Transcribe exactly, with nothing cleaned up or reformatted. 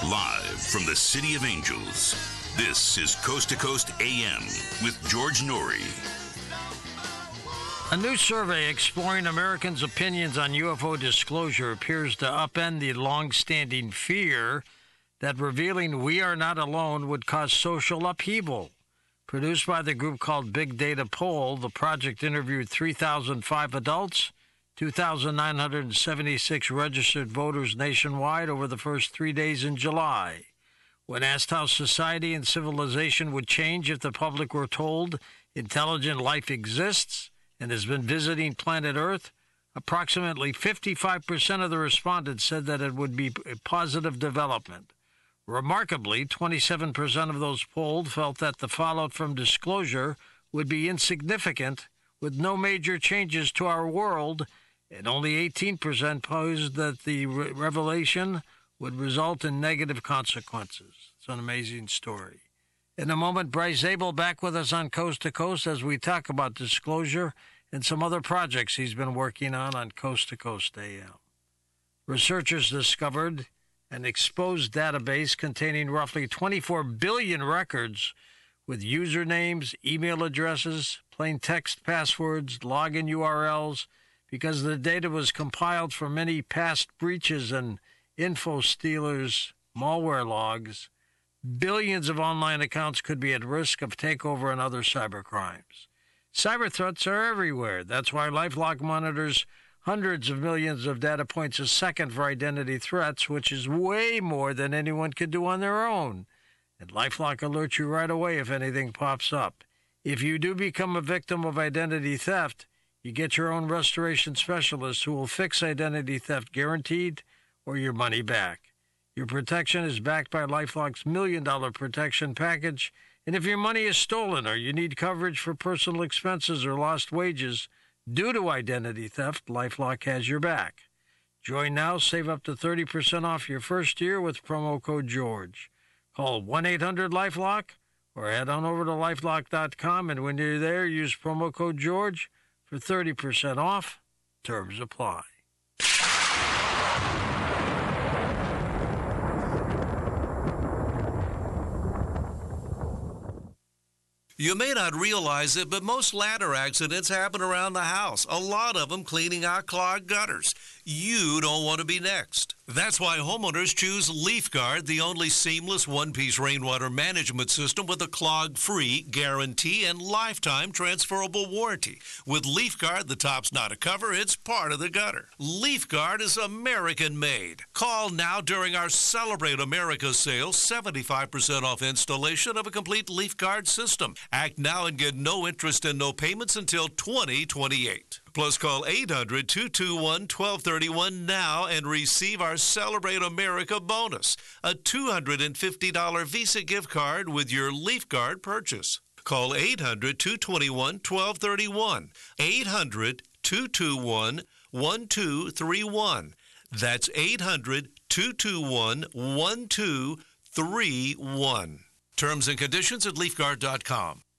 Live from the City of Angels, this is Coast to Coast A M with George Noory. A new survey exploring Americans' opinions on U F O disclosure appears to upend the long-standing fear that revealing we are not alone would cause social upheaval. Produced by the group called Big Data Poll, the project interviewed three thousand five adults, two thousand nine hundred seventy-six registered voters nationwide over the first three days in July. When asked how society and civilization would change if the public were told intelligent life exists and has been visiting planet Earth, approximately fifty-five percent of the respondents said that it would be a positive development. Remarkably, twenty-seven percent of those polled felt that the fallout from disclosure would be insignificant with no major changes to our world, and only eighteen percent posed that the re- revelation would result in negative consequences. It's an amazing story. In a moment, Bryce Zabel back with us on Coast to Coast as we talk about disclosure and some other projects he's been working on on Coast to Coast A M. Researchers discovered an exposed database containing roughly twenty-four billion records with usernames, email addresses, plain text passwords, login U R Ls, because the data was compiled from many past breaches and info stealers' malware logs. Billions of online accounts could be at risk of takeover and other cyber crimes. Cyber threats are everywhere. That's why LifeLock monitors hundreds of millions of data points a second for identity threats, which is way more than anyone could do on their own. And LifeLock alerts you right away if anything pops up. If you do become a victim of identity theft, you get your own restoration specialist who will fix identity theft guaranteed or your money back. Your protection is backed by LifeLock's million dollar protection package, and if your money is stolen or you need coverage for personal expenses or lost wages due to identity theft, LifeLock has your back. Join now, save up to thirty percent off your first year with promo code George. Call one eight hundred LifeLock or head on over to lifelock dot com, and when you're there, use promo code George for thirty percent off. Terms apply. You may not realize it, but most ladder accidents happen around the house, a lot of them cleaning out clogged gutters. You don't want to be next. That's why homeowners choose LeafGuard, the only seamless one-piece rainwater management system with a clog-free guarantee and lifetime transferable warranty. With LeafGuard, the top's not a cover, it's part of the gutter. LeafGuard is American-made. Call now during our Celebrate America sale, seventy-five percent off installation of a complete LeafGuard system. Act now and get no interest and no payments until twenty twenty-eight. Plus, call eight hundred, two two one, one two three one now and receive our Celebrate America bonus, a two hundred fifty dollars Visa gift card with your LeafGuard purchase. Call eight hundred, two two one, one two three one, eight hundred, two two one, one two three one. That's eight hundred, two two one, one two three one. Terms and conditions at leaf guard dot com.